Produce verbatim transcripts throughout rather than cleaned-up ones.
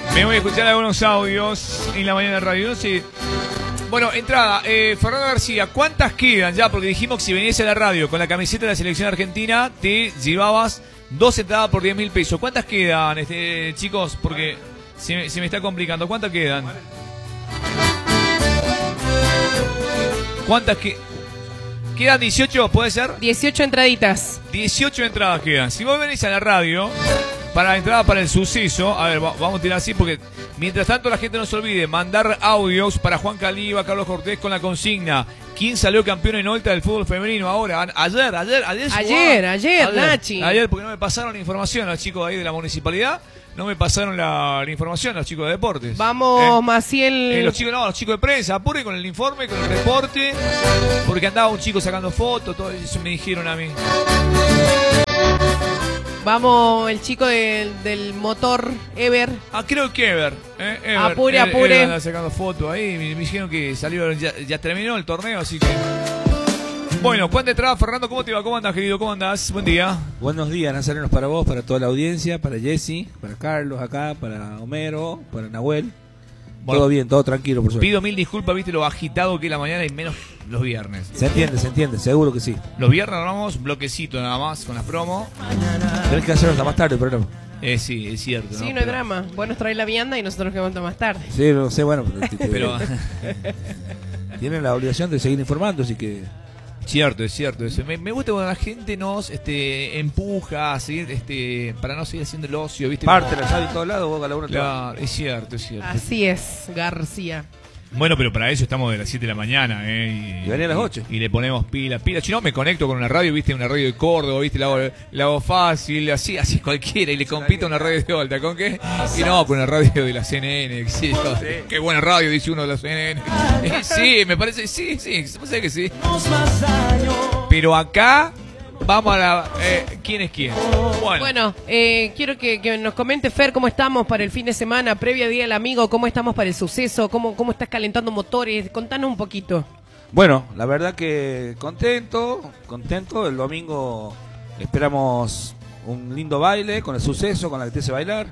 Me voy a escuchar algunos audios en la mañana de radio. No sé. Bueno, entrada. Eh, Fernando García, ¿cuántas quedan ya? Porque dijimos que si venías a la radio con la camiseta de la selección argentina, te llevabas dos entradas por diez mil pesos. ¿Cuántas quedan, este, chicos? Porque se me, se me está complicando. ¿Cuántas quedan? ¿Cuántas que quedan? dieciocho, ¿puede ser? dieciocho entraditas. dieciocho entradas quedan. Si vos venís a la radio para la entrada para el suceso, a ver, va, vamos a tirar así porque mientras tanto la gente no se olvide mandar audios para Juan Caliba, Carlos Cortés con la consigna: ¿quién salió campeón en Olta del fútbol femenino ahora? Ayer, ayer, ayer. Ayer, ayer, ayer, Nachi. Ayer, porque no me pasaron la información a los chicos de ahí de la municipalidad. No me pasaron la, la información a los chicos de deportes. Vamos, eh, Maciel. Eh, los chicos, no, los chicos de prensa, apure con el informe, con el reporte, porque andaba un chico sacando fotos, todo eso me dijeron a mí. Vamos, el chico del, del motor Ever. Ah, creo que Ever. Eh, Ever apure, eh, apure. Ever anda sacando fotos ahí, me, me dijeron que salió, ya, ya terminó el torneo, así que... Bueno, ¿cuánto entrada, Fernando? ¿Cómo te va? ¿Cómo andas, querido? ¿Cómo andás? Buen día. Buenos días, nazarenos, para vos, para toda la audiencia, para Jessy, para Carlos acá, para Homero, para Nahuel. Bueno, todo bien, todo tranquilo, por suerte. Pido mil disculpas, viste lo agitado que es la mañana y menos los viernes. Se entiende, se entiende, seguro que sí. Los viernes vamos bloquecito nada más con las promos. Tenés que hacerlo hasta más tarde el programa. Eh, sí, es cierto. Sí, no, no pero... hay drama. Vos nos traes la vianda y nosotros nos quedamos más tarde. Sí, no sé, bueno, pero... pero... tienen la obligación de seguir informando, así que... Cierto, es cierto. Eso. Me, me gusta cuando la gente nos este, empuja a seguir, este, para no seguir haciendo el ocio, ¿viste? Parte la radio de todos lados, vos a la una. Claro, es cierto, es cierto. Así es, García. Bueno, pero para eso estamos de las siete de la mañana, ¿eh? Y, y venía a las ocho. Y, y le ponemos pila, pila. Si no, me conecto con una radio, ¿viste? Una radio de Córdoba, ¿viste? La hago, la hago fácil, así, así cualquiera. Y le compito a una radio de Olta. ¿Con qué? Y no, con una radio de la C N N. ¿Qué, sí, sí. Qué buena radio, dice uno de la C N N. Eh, sí, me parece, sí, sí, sé que sí. Pero acá... Vamos a la... Eh, ¿Quién es quién? Bueno, bueno eh, quiero que, que nos comente, Fer, cómo estamos para el fin de semana, previa Día del Amigo, cómo estamos para el suceso, cómo, cómo estás calentando motores, contanos un poquito. Bueno, la verdad que contento, contento, el domingo esperamos un lindo baile con el suceso, con la que te hace bailar.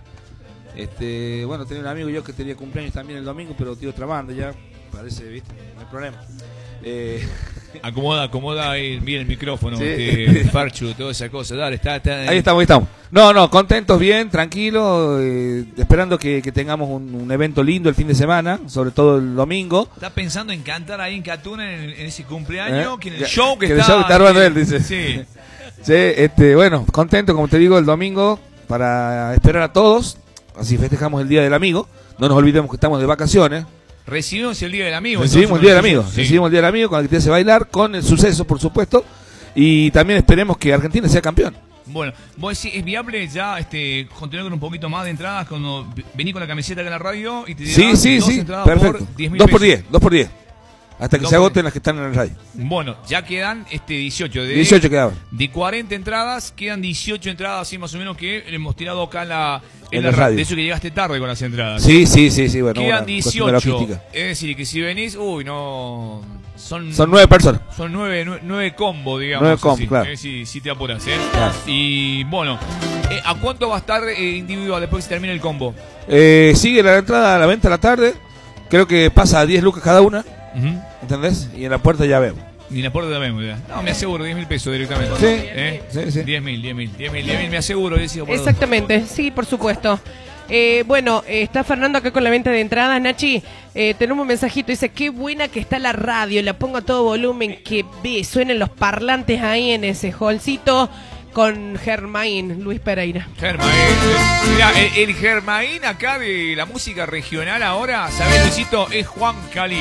Este, bueno, tenía un amigo yo que tenía cumpleaños también el domingo, pero tiene otra banda ya, parece, ¿viste? No hay problema. Eh... Acomoda, acomoda ahí bien el micrófono, sí. este, Farchu, toda esa cosa. Dale, está, está ahí estamos, ahí estamos. No, no, contentos, bien, tranquilos, eh, esperando que, que tengamos un, un evento lindo el fin de semana, sobre todo el domingo. ¿Estás pensando en cantar ahí en Catuna en, en ese cumpleaños? ¿Eh? Que en el show que, que está... el show que está armando él, dice. Sí. Sí, este, bueno, contento, como te digo, el domingo para esperar a todos, así festejamos el Día del Amigo. No nos olvidemos que estamos de vacaciones. Recibimos el Día del Amigo. Recibimos el Día del Amigo. Sí. Recibimos el Día del Amigo con el que te hace bailar, con el suceso, por supuesto. Y también esperemos que Argentina sea campeón. Bueno, vos decís, ¿es viable ya este, continuar con un poquito más de entradas cuando venís con la camiseta acá en la radio y te sí, sí, dos sí, entradas perfecto. por diez mil dos por pesos? diez, dos por diez. Hasta que dos se agoten las que están en el radio. Bueno, ya quedan este dieciocho. De, dieciocho quedaban. De cuarenta entradas, quedan dieciocho entradas, así más o menos, que hemos tirado acá en la, en en la radio. radio. De eso que llegaste tarde con las entradas. Sí, sí, sí, sí. Bueno, quedan una dieciocho. Es decir, que si venís, uy, no... Son, son nueve personas. Son nueve, nueve, nueve combos, digamos. Nueve combos, claro. Eh, si, si te apuras, ¿eh? Claro. Y bueno, eh, ¿a cuánto va a estar eh, individual después que se termine el combo? Eh, sigue la entrada a la venta a la tarde. Creo que pasa a diez lucas cada una. Uh-huh. ¿Entendés? Y en la puerta ya vemos. Y en la puerta también, ya. No, me aseguro, diez mil pesos directamente. Sí, ¿Eh? sí, sí. diez mil, diez mil, diez mil, diez mil, me aseguro. Exactamente, sí, por supuesto. Eh, bueno, eh, está Fernando acá con la venta de entradas. Nachi, eh, tenemos un mensajito, dice, qué buena que está la radio, la pongo a todo volumen, que ve, suenen los parlantes ahí en ese holcito con Germain, Luis Pereira. Germain, mira, el, el Germain acá de la música regional ahora, ¿sabés, Luisito? Es Juan Caliba.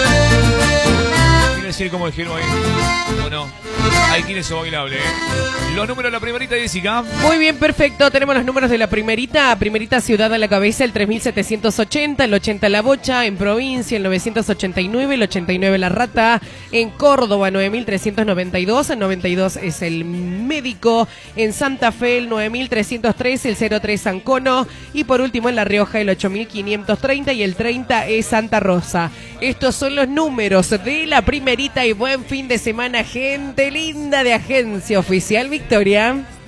Quiere decir como el Germain, ¿o no? Hay quien es bailable, ¿eh? Los números de la primerita, Jessica. Muy bien, perfecto. Tenemos los números de la primerita. Primerita Ciudad a la cabeza, el tres mil setecientos ochenta, el ochenta La Bocha. En provincia, el novecientos ochenta y nueve, el ochenta y nueve La Rata. En Córdoba, nueve mil trescientos noventa y dos, el noventa y dos es el médico. En Santa Fe, el nueve mil trescientos tres, el cero tres Ancono. Y por último, en La Rioja, el ocho mil quinientos treinta y el treinta es Santa Rosa. Estos son los números de la primerita y buen fin de semana, gente linda de Agencia Oficial Victoria.